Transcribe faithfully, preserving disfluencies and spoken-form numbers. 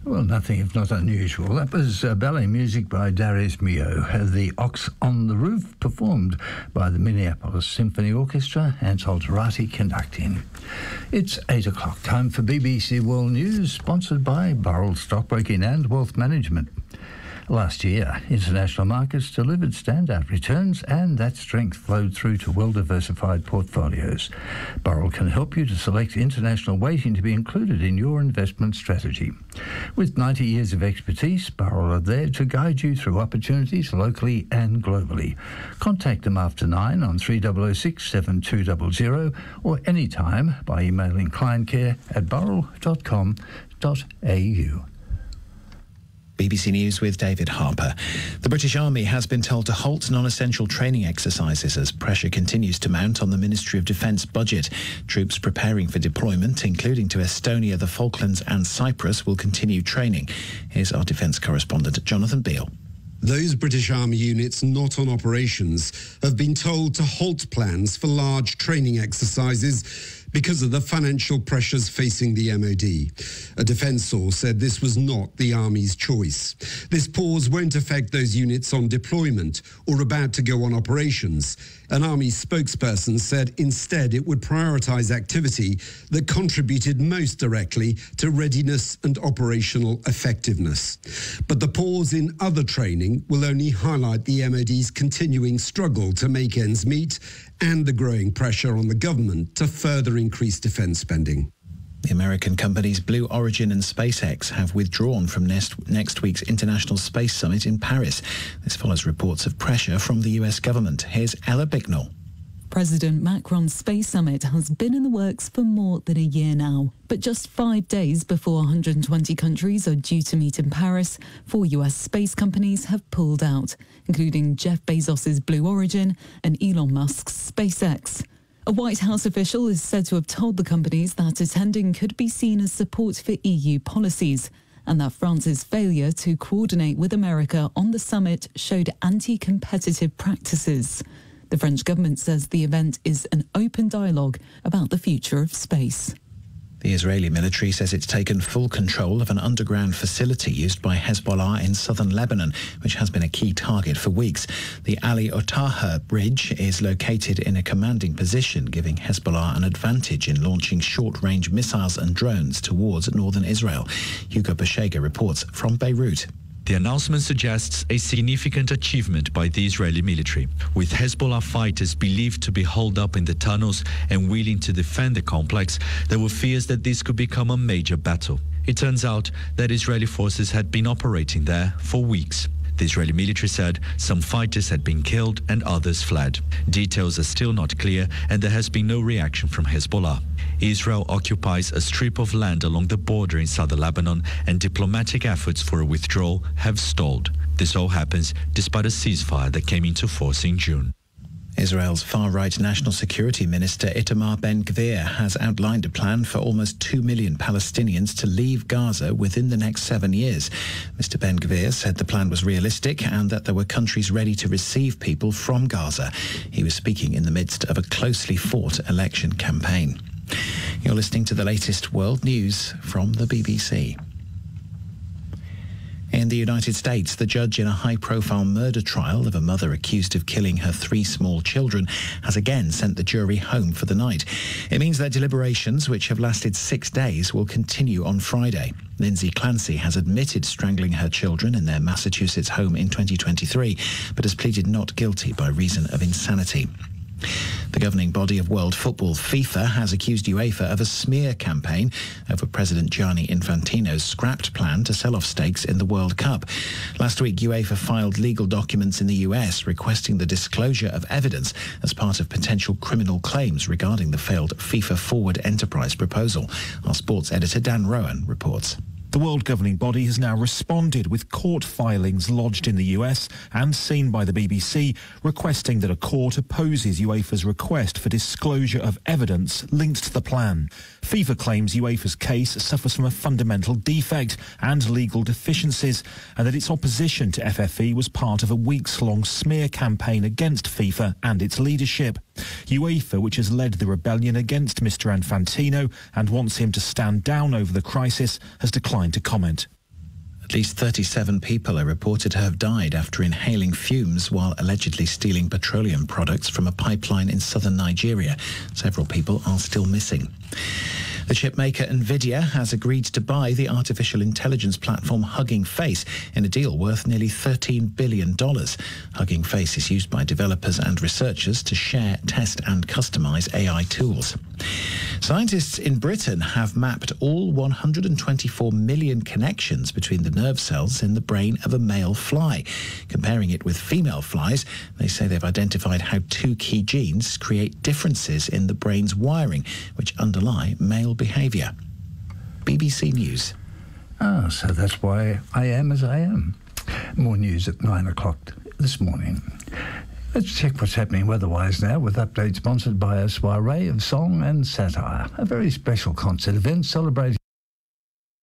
Well, nothing if not unusual. That was uh, ballet music by Darius Milhaud, uh, The Ox on the Roof, performed by the Minneapolis Symphony Orchestra, Antal Tarati conducting. It's eight o'clock, time for B B C World News, sponsored by Burrell Stockbroking and Wealth Management. Last year, international markets delivered standout returns, and that strength flowed through to well-diversified portfolios. Burrell can help you to select international weighting to be included in your investment strategy. With ninety years of expertise, Burrell are there to guide you through opportunities locally and globally. Contact them after nine on three zero zero six, seven two zero zero or anytime by emailing clientcare at burrell dot com dot a u. B B C News with David Harper. The British Army has been told to halt non-essential training exercises as pressure continues to mount on the Ministry of Defence budget. Troops preparing for deployment, including to Estonia, the Falklands and Cyprus, will continue training. Here's our defence correspondent, Jonathan Beale. Those British Army units not on operations have been told to halt plans for large training exercises because of the financial pressures facing the M O D. A defence source said this was not the Army's choice. This pause won't affect those units on deployment or about to go on operations. An Army spokesperson said instead it would prioritise activity that contributed most directly to readiness and operational effectiveness. But the pause in other training will only highlight the M O D's continuing struggle to make ends meet and the growing pressure on the government to further increase defence spending. The American companies Blue Origin and SpaceX have withdrawn from next, next week's International Space Summit in Paris. This follows reports of pressure from the U S government. Here's Ella Bicknell. President Macron's Space Summit has been in the works for more than a year now. But just five days before one hundred twenty countries are due to meet in Paris, four U S space companies have pulled out, including Jeff Bezos's Blue Origin and Elon Musk's SpaceX. A White House official is said to have told the companies that attending could be seen as support for E U policies, and that France's failure to coordinate with America on the summit showed anti-competitive practices. The French government says the event is an open dialogue about the future of space. The Israeli military says it's taken full control of an underground facility used by Hezbollah in southern Lebanon, which has been a key target for weeks. The Ali Otaha bridge is located in a commanding position, giving Hezbollah an advantage in launching short-range missiles and drones towards northern Israel. Hugo Bashega reports from Beirut. The announcement suggests a significant achievement by the Israeli military, with Hezbollah fighters believed to be holed up in the tunnels and willing to defend the complex. There were fears that this could become a major battle. It turns out that Israeli forces had been operating there for weeks. The Israeli military said some fighters had been killed and others fled. Details are still not clear, and there has been no reaction from Hezbollah. Israel occupies a strip of land along the border in southern Lebanon, and diplomatic efforts for a withdrawal have stalled. This all happens despite a ceasefire that came into force in June. Israel's far-right National Security Minister Itamar Ben-Gvir has outlined a plan for almost two million Palestinians to leave Gaza within the next seven years. Mister Ben-Gvir said the plan was realistic and that there were countries ready to receive people from Gaza. He was speaking in the midst of a closely fought election campaign. You're listening to the latest world news from the B B C. In the United States, the judge in a high-profile murder trial of a mother accused of killing her three small children has again sent the jury home for the night. It means that deliberations, which have lasted six days, will continue on Friday. Lindsay Clancy has admitted strangling her children in their Massachusetts home in twenty twenty-three, but has pleaded not guilty by reason of insanity. The governing body of world football, FIFA, has accused UEFA of a smear campaign over President Gianni Infantino's scrapped plan to sell off stakes in the World Cup. Last week, UEFA filed legal documents in the U S requesting the disclosure of evidence as part of potential criminal claims regarding the failed FIFA Forward Enterprise proposal. Our sports editor Dan Rowan reports. The world governing body has now responded with court filings lodged in the U S and seen by the B B C requesting that a court opposes UEFA's request for disclosure of evidence linked to the plan. FIFA claims UEFA's case suffers from a fundamental defect and legal deficiencies, and that its opposition to F F E was part of a weeks-long smear campaign against FIFA and its leadership. UEFA, which has led the rebellion against Mister Infantino and wants him to stand down over the crisis, has declined to comment. At least thirty-seven people are reported to have died after inhaling fumes while allegedly stealing petroleum products from a pipeline in southern Nigeria. Several people are still missing. The chipmaker Nvidia has agreed to buy the artificial intelligence platform Hugging Face in a deal worth nearly thirteen billion dollars. Hugging Face is used by developers and researchers to share, test and customize A I tools. Scientists in Britain have mapped all one hundred twenty-four million connections between the nerve cells in the brain of a male fly. Comparing it with female flies, they say they've identified how two key genes create differences in the brain's wiring, which underlie male behaviour. B B C News. Ah, so that's why I am as I am. More news at nine o'clock this morning. Let's check what's happening weather-wise now with updates sponsored by a soiree of song and satire, a very special concert event celebrating